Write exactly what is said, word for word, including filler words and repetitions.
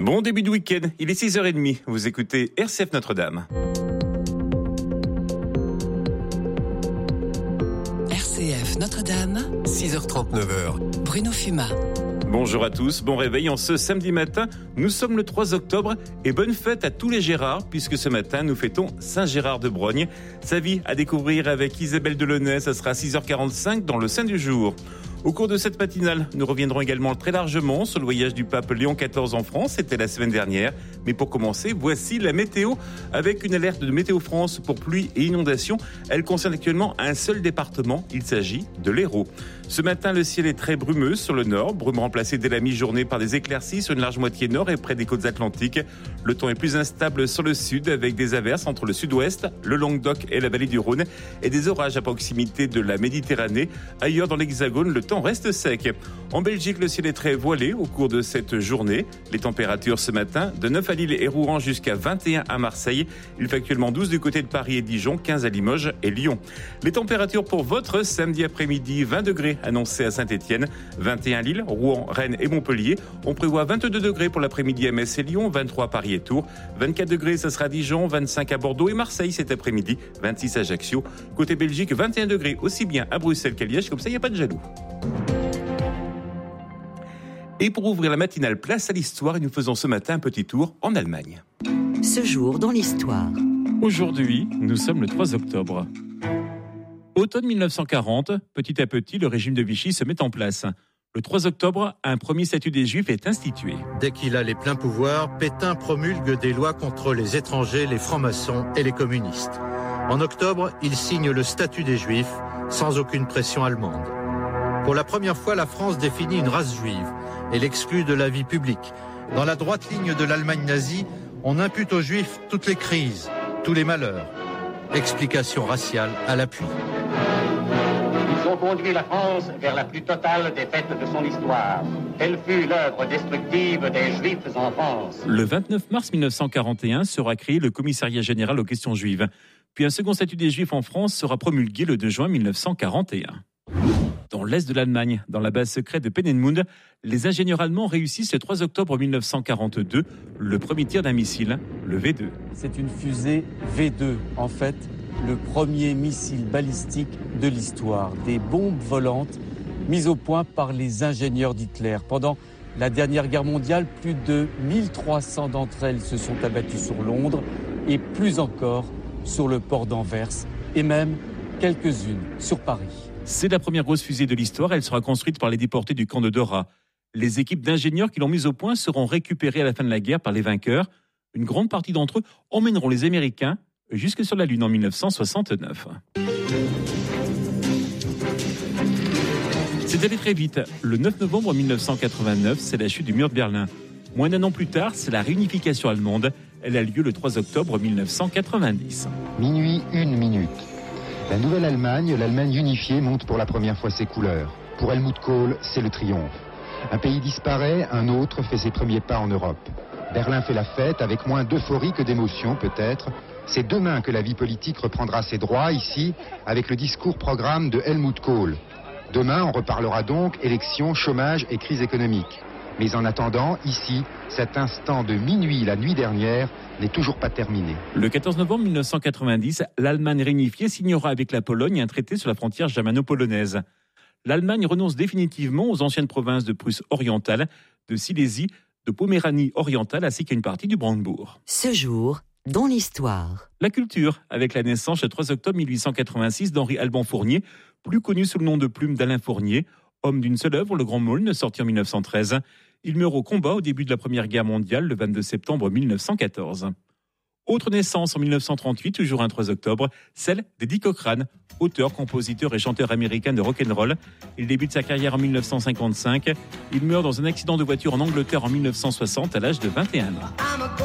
Bon début de week-end, il est six heures trente, vous écoutez R C F Notre-Dame. R C F Notre-Dame, six heures trente-neuf. Bruno Fumat. Bonjour à tous, bon réveil en ce samedi matin. Nous sommes le trois octobre et bonne fête à tous les Gérards puisque ce matin nous fêtons Saint-Gérard de Brogne. Sa vie à découvrir avec Isabelle Delaunay, ça sera à six heures quarante-cinq dans le Saint du jour. Au cours de cette matinale, nous reviendrons également très largement sur le voyage du pape Léon quatorze en France, c'était la semaine dernière. Mais pour commencer, voici la météo avec une alerte de Météo France pour pluie et inondations. Elle concerne actuellement un seul département, il s'agit de l'Hérault. Ce matin, le ciel est très brumeux sur le nord, brume remplacée dès la mi-journée par des éclaircies sur une large moitié nord et près des côtes atlantiques. Le temps est plus instable sur le sud avec des averses entre le sud-ouest, le Languedoc et la vallée du Rhône et des orages à proximité de la Méditerranée. Ailleurs dans l'Hexagone, le temps reste sec. En Belgique, le ciel est très voilé au cours de cette journée. Les températures ce matin, de neuf à Lille et Rouen jusqu'à vingt et un à Marseille. Il fait actuellement douze du côté de Paris et Dijon, quinze à Limoges et Lyon. Les températures pour votre samedi après-midi, vingt degrés annoncés à Saint-Étienne, vingt et un à Lille, Rouen, Rennes et Montpellier. On prévoit vingt-deux degrés pour l'après-midi à Metz et Lyon, vingt-trois à Paris et Tours, vingt-quatre degrés, ça sera à Dijon, vingt-cinq à Bordeaux et Marseille cet après-midi, vingt-six à Ajaccio. Côté Belgique, vingt et un degrés aussi bien à Bruxelles qu'à Liège, comme ça il n'y a pas de jaloux. Et pour ouvrir la matinale place à l'histoire, nous faisons ce matin un petit tour en Allemagne. Ce jour dans l'histoire. Aujourd'hui, nous sommes le trois octobre. Automne mille neuf cent quarante, petit à petit, le régime de Vichy se met en place. Le trois octobre, un premier statut des Juifs est institué. Dès qu'il a les pleins pouvoirs, Pétain promulgue des lois contre les étrangers, les francs-maçons et les communistes. En octobre, il signe le statut des Juifs, sans aucune pression allemande. Pour la première fois, la France définit une race juive et l'exclut de la vie publique. Dans la droite ligne de l'Allemagne nazie, on impute aux Juifs toutes les crises, tous les malheurs. Explication raciale à l'appui. Ils ont conduit la France vers la plus totale défaite de son histoire. Telle fut l'œuvre destructive des Juifs en France. Le vingt-neuf mars mille neuf cent quarante et un sera créé le Commissariat général aux questions juives. Puis un second statut des Juifs en France sera promulgué le deux juin mille neuf cent quarante et un. Dans l'est de l'Allemagne, dans la base secrète de Peenemünde, les ingénieurs allemands réussissent le trois octobre mille neuf cent quarante-deux le premier tir d'un missile, le V deux. C'est une fusée V deux, en fait, le premier missile balistique de l'histoire. Des bombes volantes mises au point par les ingénieurs d'Hitler. Pendant la dernière guerre mondiale, plus de mille trois cents d'entre elles se sont abattues sur Londres et plus encore sur le port d'Anvers et même quelques-unes sur Paris. C'est la première grosse fusée de l'histoire, elle sera construite par les déportés du camp de Dora. Les équipes d'ingénieurs qui l'ont mise au point seront récupérées à la fin de la guerre par les vainqueurs. Une grande partie d'entre eux emmèneront les Américains jusque sur la Lune en mille neuf cent soixante-neuf. C'est allé très vite. Le neuf novembre mille neuf cent quatre-vingt-neuf, c'est la chute du mur de Berlin. Moins d'un an plus tard, c'est la réunification allemande. Elle a lieu le trois octobre mille neuf cent quatre-vingt-dix. Minuit, une minute. La nouvelle Allemagne, l'Allemagne unifiée, monte pour la première fois ses couleurs. Pour Helmut Kohl, c'est le triomphe. Un pays disparaît, un autre fait ses premiers pas en Europe. Berlin fait la fête, avec moins d'euphorie que d'émotion peut-être. C'est demain que la vie politique reprendra ses droits, ici, avec le discours-programme de Helmut Kohl. Demain, on reparlera donc élections, chômage et crise économique. Mais en attendant, ici, cet instant de minuit la nuit dernière n'est toujours pas terminé. Le quatorze novembre mille neuf cent quatre-vingt-dix, l'Allemagne réunifiée signera avec la Pologne un traité sur la frontière germano-polonaise. L'Allemagne renonce définitivement aux anciennes provinces de Prusse orientale, de Silésie, de Poméranie orientale ainsi qu'à une partie du Brandebourg. Ce jour dans l'histoire. La culture, avec la naissance le trois octobre mille huit cent quatre-vingt-six d'Henri Alban Fournier, plus connu sous le nom de plume d'Alain Fournier, homme d'une seule œuvre, Le Grand Maulne, sorti en mille neuf cent treize. Il meurt au combat au début de la Première Guerre mondiale, le vingt-deux septembre mille neuf cent quatorze. Autre naissance en mille neuf cent trente-huit, toujours un trois octobre, celle d'Eddie Cochran, auteur, compositeur et chanteur américain de rock'n'roll. Il débute sa carrière en mille neuf cent cinquante-cinq. Il meurt dans un accident de voiture en Angleterre en mille neuf cent soixante à l'âge de vingt et un ans.